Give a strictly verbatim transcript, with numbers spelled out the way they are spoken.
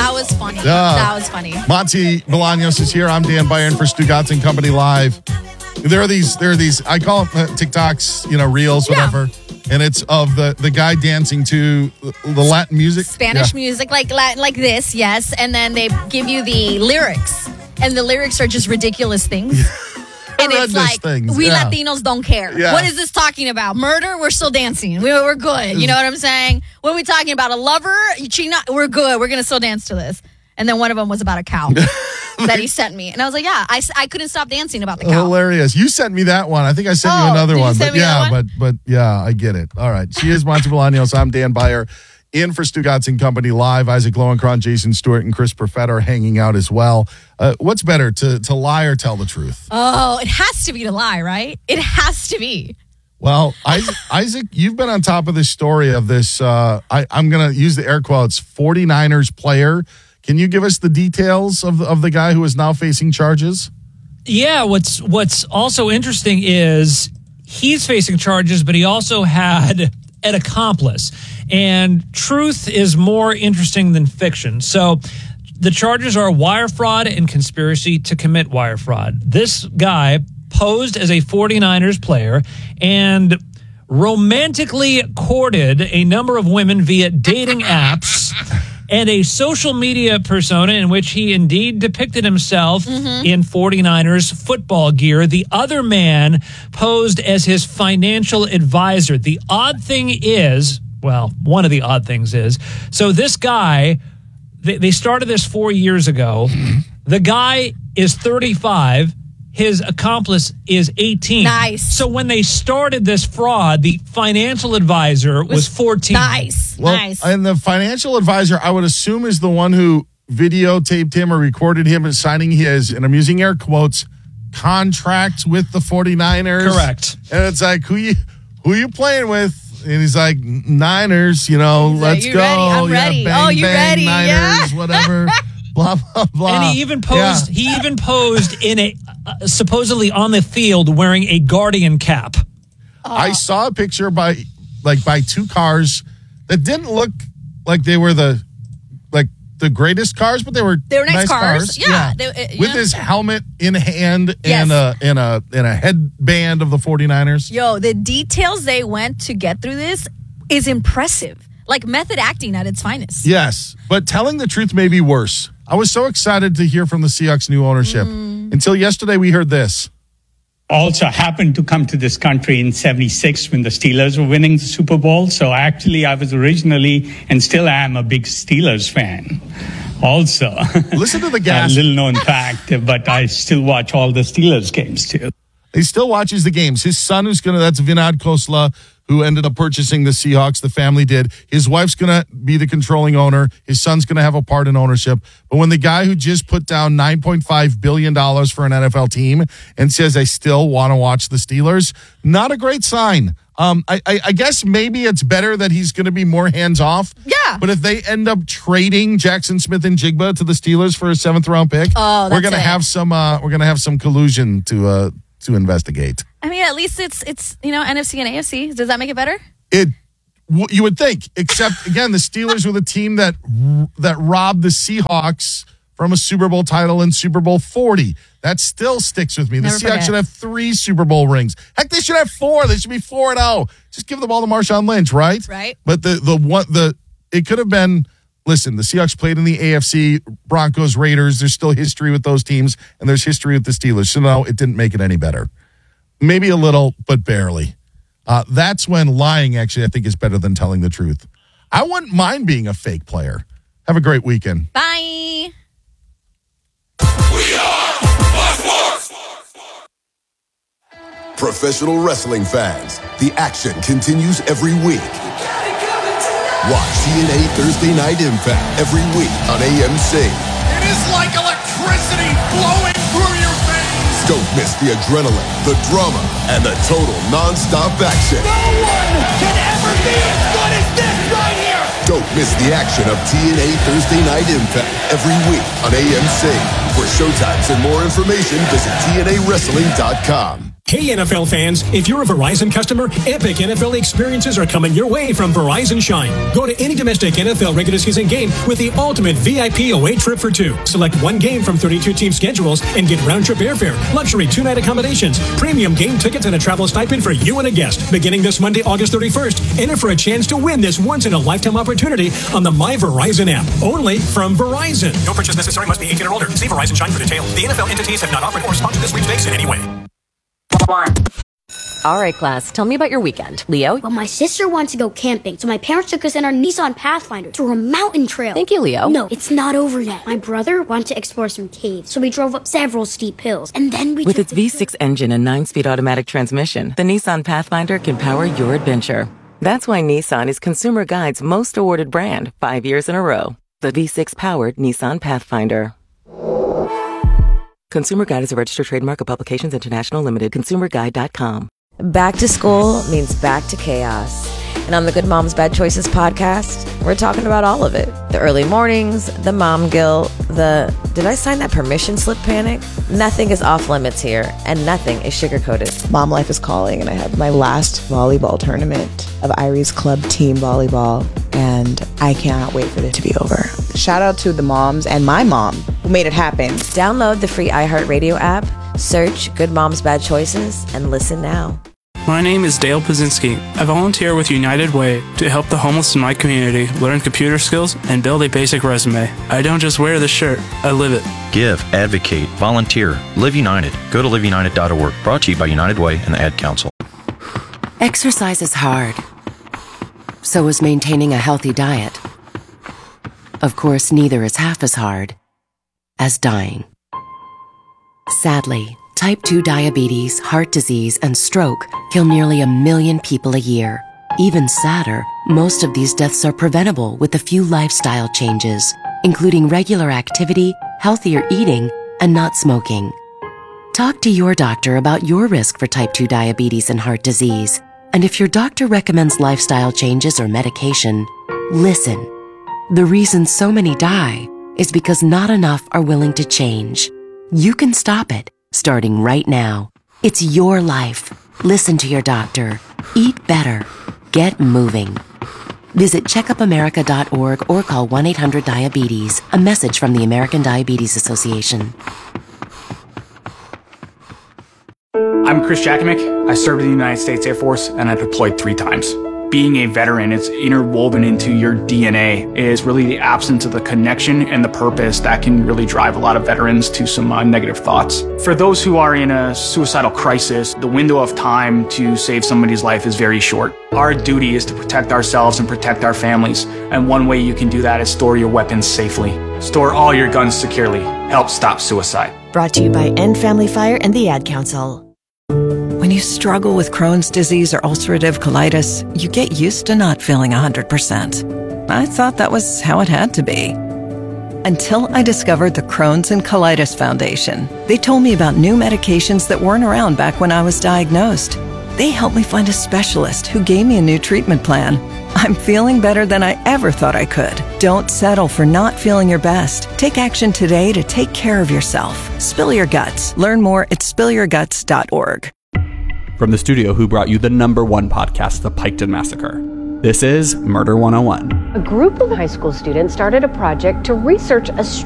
That was funny. Yeah. That was funny. Monty Bolaños is here. I'm Dan Byron for Stu Gatz Company Live. There are these, there are these, I call them uh, TikToks, you know, reels, whatever. Yeah. And it's of the, the guy dancing to the Latin music. Spanish yeah. music, like Latin, like this, yes. And then they give you the lyrics. And the lyrics are just ridiculous things. And it's like, things. we yeah. Latinos don't care. Yeah. What is this talking about? Murder? We're still dancing. We, we're good. You know what I'm saying? What are we talking about? A lover? You cheat not? We're good. We're going to still dance to this. And then one of them was about a cow that he sent me. And I was like, yeah, I, I couldn't stop dancing about the cow. Hilarious. You sent me that one. I think I sent oh, you another did one. You send but me yeah, that one? but but yeah, I get it. All right. She is Monty Bolaños. I'm Dan Byer. In for Stu Gatz Company Live. Isaac Lowenkron, Jason Stewart, and Chris Perfetta are hanging out as well. Uh, what's better, to, to lie or tell the truth? Oh, it has to be to lie, right? It has to be. Well, Isaac, Isaac, you've been on top of this story of this, uh, I, I'm going to use the air quotes, forty-niners player. Can you give us the details of the, of the guy who is now facing charges? Yeah, what's what's also interesting is he's facing charges, but he also had an accomplice. And truth is more interesting than fiction. So the charges are wire fraud and conspiracy to commit wire fraud. This guy posed as a forty-niners player and romantically courted a number of women via dating apps and a social media persona in which he indeed depicted himself mm-hmm. in forty-niners football gear. The other man posed as his financial advisor. The odd thing is, well, one of the odd things is, so this guy, they, they started this four years ago. The guy is thirty-five. His accomplice is eighteen. Nice. So when they started this fraud, the financial advisor was, was fourteen. Nice. Well, nice. And the financial advisor, I would assume, is the one who videotaped him or recorded him as signing his, and I'm using air quotes, contract with the forty-niners. Correct. And it's like, who you who you playing with? And he's like, Niners, you know, he's let's like, go. Ready? I'm yeah, ready. Bang, oh, you bang, ready? Niners, Yeah. whatever. Blah, blah, blah. And he even posed, yeah. he even posed in a, uh, supposedly on the field wearing a Guardian cap. Oh. I saw a picture by, like, by two cars that didn't look like they were the, like, the greatest cars, but they were they were nice, nice cars. cars. Yeah. yeah. They, uh, With yeah. his helmet in hand yes. and a and a and a headband of the forty-niners. Yo, the details they went to get through this is impressive. Like method acting at its finest. Yes, but telling the truth may be worse. I was so excited to hear from the Seahawks' new ownership. Mm. Until yesterday, we heard this. Also happened to come to this country in seventy-six when the Steelers were winning the Super Bowl. So actually, I was originally and still am a big Steelers fan. Also, listen to the gas. A little known fact, but I still watch all the Steelers games too. He still watches the games. His son, who's going to, that's Vinod Khosla, who ended up purchasing the Seahawks. The family did. His wife's going to be the controlling owner. His son's going to have a part in ownership. But when the guy who just put down nine point five billion dollars for an N F L team and says, I still want to watch the Steelers, not a great sign. Um, I, I, I guess maybe it's better that he's going to be more hands-off. Yeah. But if they end up trading Jackson Smith and Jigba to the Steelers for a seventh-round pick, oh, we're going to have some uh, we're going to have some collusion to uh, to investigate. I mean, at least it's, it's you know, N F C and A F C. Does that make it better? It, you would think, except, again, the Steelers were the team that that robbed the Seahawks from a Super Bowl title in Super Bowl forty. That still sticks with me. The Never Seahawks forget. should have three Super Bowl rings. Heck, they should have four. They should be four and oh. Just give the ball to Marshawn Lynch, right? Right. But the the one the it could have been. Listen, the Seahawks played in the A F C, Broncos, Raiders. There's still history with those teams, and there's history with the Steelers. So, no, it didn't make it any better. Maybe a little, but barely. Uh, that's when lying, actually, I think, is better than telling the truth. I wouldn't mind being a fake player. Have a great weekend. Bye. We are Fox Sports. Professional wrestling fans, the action continues every week. Watch T N A Thursday Night Impact every week on A M C. It is like electricity flowing through your veins. Don't miss the adrenaline, the drama, and the total non-stop action. No one can ever be as good as this right here. Don't miss the action of T N A Thursday Night Impact every week on A M C. For showtimes and more information, visit T N A wrestling dot com. Hey N F L fans, if you're a Verizon customer, epic N F L experiences are coming your way from Verizon Shine. Go to any domestic N F L regular season game with the ultimate V I P away trip for two. Select one game from thirty-two team schedules and get round-trip airfare, luxury two-night accommodations, premium game tickets, and a travel stipend for you and a guest. Beginning this Monday, August thirty-first, enter for a chance to win this once-in-a-lifetime opportunity on the My Verizon app. Only from Verizon. No purchase necessary. Must be eighteen or older. See Verizon Shine for details. The N F L entities have not offered or sponsored this sweepstakes in any way. All right, class, tell me about your weekend. Leo? Well, my sister wants to go camping, so my parents took us in our Nissan Pathfinder through a mountain trail. Thank you, Leo. No, it's not over yet. My brother wanted to explore some caves, so we drove up several steep hills, and then we With its V six engine and nine-speed automatic transmission, the Nissan Pathfinder can power your adventure. That's why Nissan is Consumer Guide's most awarded brand five years in a row. The V six-powered Nissan Pathfinder. Consumer Guide is a registered trademark of Publications International Limited. consumer guide dot com. Back to school means back to chaos. And on the Good Moms Bad Choices podcast, we're talking about all of it. The early mornings, the mom guilt, the did I sign that permission slip panic? Nothing is off limits here, and nothing is sugar-coated. Mom life is calling, and I had my last volleyball tournament of Irie's club team volleyball, and I cannot wait for it to be over. Shout out to the moms and my mom who made it happen. Download the free iHeartRadio app, search Good Moms Bad Choices, and listen now. My name is Dale Pazinski. I volunteer with United Way to help the homeless in my community learn computer skills and build a basic resume. I don't just wear the shirt, I live it. Give, advocate, volunteer, Live United. Go to live united dot org. Brought to you by United Way and the Ad Council. Exercise is hard. So is maintaining a healthy diet. Of course, neither is half as hard as dying. Sadly, type two diabetes, heart disease, and stroke kill nearly a million people a year. Even sadder, most of these deaths are preventable with a few lifestyle changes, including regular activity, healthier eating, and not smoking. Talk to your doctor about your risk for type two diabetes and heart disease. And if your doctor recommends lifestyle changes or medication, listen. The reason so many die is because not enough are willing to change. You can stop it, starting right now. It's your life. Listen to your doctor. Eat better. Get moving. Visit checkup america dot org or call one eight hundred diabetes. A message from the American Diabetes Association. I'm Chris Jakimick. I served in the United States Air Force and I deployed three times. Being a veteran, it's interwoven into your D N A. It is really the absence of the connection and the purpose that can really drive a lot of veterans to some uh, negative thoughts. For those who are in a suicidal crisis, the window of time to save somebody's life is very short. Our duty is to protect ourselves and protect our families. And one way you can do that is store your weapons safely. Store all your guns securely. Help stop suicide. Brought to you by End Family Fire and the Ad Council. When you struggle with Crohn's disease or ulcerative colitis, you get used to not feeling one hundred percent. I thought that was how it had to be. Until I discovered the Crohn's and Colitis Foundation. They told me about new medications that weren't around back when I was diagnosed. They helped me find a specialist who gave me a new treatment plan. I'm feeling better than I ever thought I could. Don't settle for not feeling your best. Take action today to take care of yourself. Spill your guts. Learn more at spill your guts dot org. From the studio who brought you the number one podcast, The Piketon Massacre. This is Murder one oh one. A group of high school students started a project to research a